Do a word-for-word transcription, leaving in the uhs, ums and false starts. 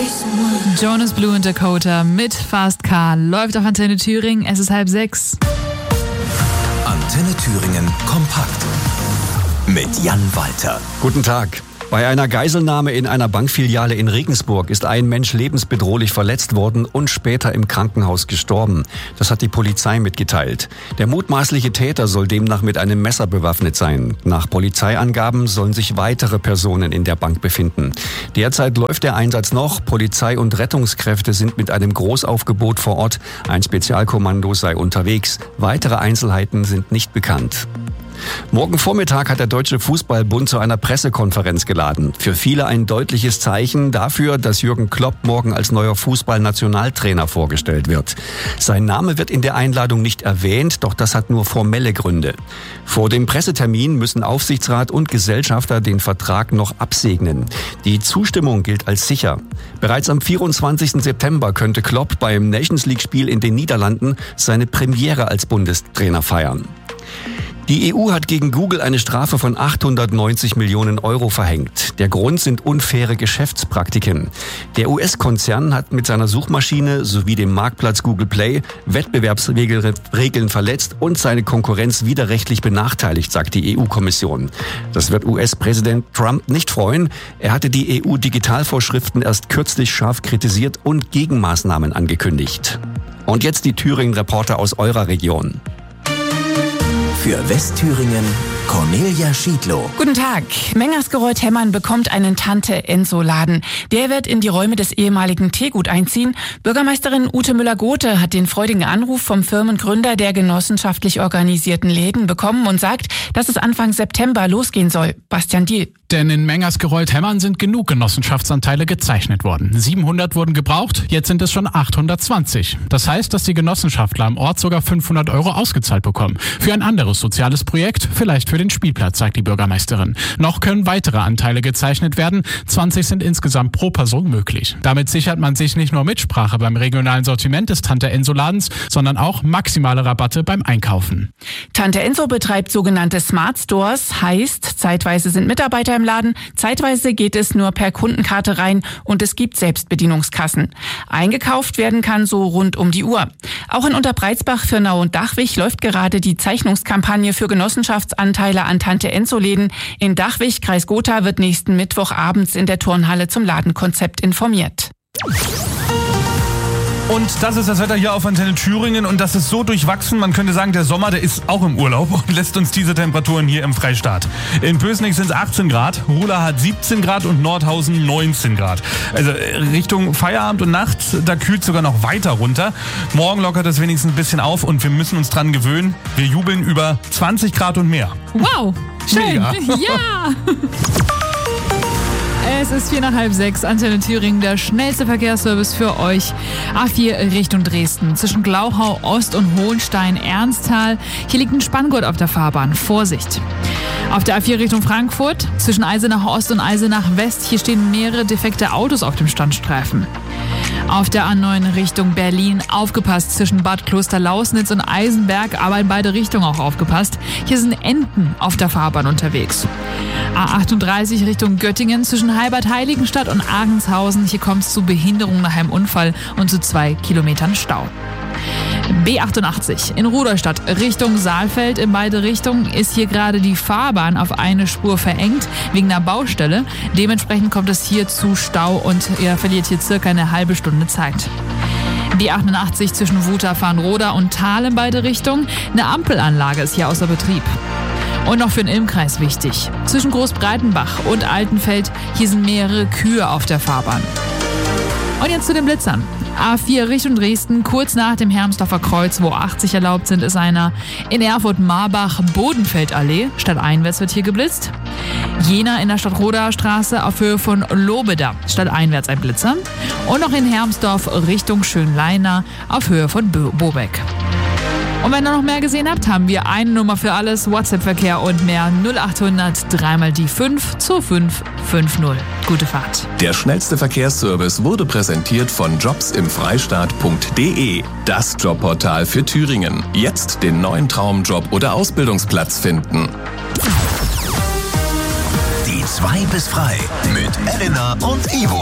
Jonas Blue und Dakota mit Fast Car läuft auf Antenne Thüringen. Es ist halb sechs. Antenne Thüringen kompakt mit Jan Walter. Guten Tag. Bei einer Geiselnahme in einer Bankfiliale in Regensburg ist ein Mensch lebensbedrohlich verletzt worden und später im Krankenhaus gestorben. Das hat die Polizei mitgeteilt. Der mutmaßliche Täter soll demnach mit einem Messer bewaffnet sein. Nach Polizeiangaben sollen sich weitere Personen in der Bank befinden. Derzeit läuft der Einsatz noch. Polizei und Rettungskräfte sind mit einem Großaufgebot vor Ort. Ein Spezialkommando sei unterwegs. Weitere Einzelheiten sind nicht bekannt. Morgen Vormittag hat der Deutsche Fußballbund zu einer Pressekonferenz geladen. Für viele ein deutliches Zeichen dafür, dass Jürgen Klopp morgen als neuer Fußballnationaltrainer vorgestellt wird. Sein Name wird in der Einladung nicht erwähnt, doch das hat nur formelle Gründe. Vor dem Pressetermin müssen Aufsichtsrat und Gesellschafter den Vertrag noch absegnen. Die Zustimmung gilt als sicher. Bereits am vierundzwanzigsten September könnte Klopp beim Nations League-Spiel in den Niederlanden seine Premiere als Bundestrainer feiern. Die E U hat gegen Google eine Strafe von achthundertneunzig Millionen Euro verhängt. Der Grund sind unfaire Geschäftspraktiken. Der U S-Konzern hat mit seiner Suchmaschine sowie dem Marktplatz Google Play Wettbewerbsregeln verletzt und seine Konkurrenz widerrechtlich benachteiligt, sagt die E U-Kommission. Das wird U S-Präsident Trump nicht freuen. Er hatte die E U-Digitalvorschriften erst kürzlich scharf kritisiert und Gegenmaßnahmen angekündigt. Und jetzt die Thüringen-Reporter aus eurer Region. Für Westthüringen Cornelia Schiedlow. Guten Tag. Mengersgereuth-Hemmern bekommt einen Tante-Enso-Laden. Der wird in die Räume des ehemaligen Teegut einziehen. Bürgermeisterin Ute Müller-Gothe hat den freudigen Anruf vom Firmengründer der genossenschaftlich organisierten Läden bekommen und sagt, dass es Anfang September losgehen soll. Bastian Diel. Denn in Mengersgereuth-Hemmern sind genug Genossenschaftsanteile gezeichnet worden. siebenhundert wurden gebraucht, jetzt sind es schon achthundertzwanzig. Das heißt, dass die Genossenschaftler am Ort sogar fünfhundert Euro ausgezahlt bekommen. Für ein anderes soziales Projekt, vielleicht für den Spielplatz, sagt die Bürgermeisterin. Noch können weitere Anteile gezeichnet werden. zwanzig sind insgesamt pro Person möglich. Damit sichert man sich nicht nur Mitsprache beim regionalen Sortiment des Tante-Enso-Ladens, sondern auch maximale Rabatte beim Einkaufen. Tante Enso betreibt sogenannte Smart Stores, heißt, zeitweise sind Mitarbeiter im Laden, zeitweise geht es nur per Kundenkarte rein und es gibt Selbstbedienungskassen. Eingekauft werden kann so rund um die Uhr. Auch in Unterbreizbach, Fürnau und Dachwig läuft gerade die Zeichnungskampagne für Genossenschaftsanteile an Tante-Enso-Läden. In Dachwig, Kreis Gotha, wird nächsten Mittwoch abends in der Turnhalle zum Ladenkonzept informiert. Und das ist das Wetter hier auf Antenne Thüringen und das ist so durchwachsen, man könnte sagen, der Sommer, der ist auch im Urlaub und lässt uns diese Temperaturen hier im Freistaat. In Pößnig sind es achtzehn Grad, Rula hat siebzehn Grad und Nordhausen neunzehn Grad. Also Richtung Feierabend und Nacht, da kühlt sogar noch weiter runter. Morgen lockert es wenigstens ein bisschen auf und wir müssen uns dran gewöhnen. Wir jubeln über zwanzig Grad und mehr. Wow, schön. Mega. Ja. Es ist vier nach halb sechs, Antenne Thüringen, der schnellste Verkehrsservice für euch. A vier Richtung Dresden, zwischen Glauchau Ost und Hohenstein-Ernsthal. Hier liegt ein Spanngurt auf der Fahrbahn. Vorsicht! Auf der A vier Richtung Frankfurt, zwischen Eisenach Ost und Eisenach West, hier stehen mehrere defekte Autos auf dem Standstreifen. Auf der A neun Richtung Berlin, aufgepasst, zwischen Bad Klosterlausnitz und Eisenberg, aber in beide Richtungen auch aufgepasst. Hier sind Enten auf der Fahrbahn unterwegs. A achtunddreißig Richtung Göttingen, zwischen Heibad-Heiligenstadt und Agenshausen. Hier kommt es zu Behinderung nach einem Unfall und zu zwei Kilometern Stau. B achtundachtzig in Rudolstadt Richtung Saalfeld in beide Richtungen ist hier gerade die Fahrbahn auf eine Spur verengt wegen einer Baustelle. Dementsprechend kommt es hier zu Stau und ihr verliert hier circa eine halbe Stunde Zeit. B achtundachtzig zwischen Wutach-Farnroda und Thal in beide Richtungen. Eine Ampelanlage ist hier außer Betrieb. Und noch für den Ilmkreis wichtig. Zwischen Großbreitenbach und Altenfeld, hier sind mehrere Kühe auf der Fahrbahn. Und jetzt zu den Blitzern. A vier Richtung Dresden, kurz nach dem Hermsdorfer Kreuz, wo achtzig erlaubt sind, ist einer. In Erfurt-Marbach, Bodenfeldallee, stadteinwärts wird hier geblitzt. Jena in der Stadtroder Straße auf Höhe von Lobeda, stadteinwärts ein Blitzer. Und noch in Hermsdorf Richtung Schönleina auf Höhe von Bo- Bobeck. Und wenn ihr noch mehr gesehen habt, haben wir eine Nummer für alles, WhatsApp-Verkehr und mehr. null achthundert drei mal die fünf zwei fünf fünf null. Gute Fahrt. Der schnellste Verkehrsservice wurde präsentiert von jobs im freistaat punkt de. Das Jobportal für Thüringen. Jetzt den neuen Traumjob oder Ausbildungsplatz finden. Die zwei bis frei mit Elena und Ivo.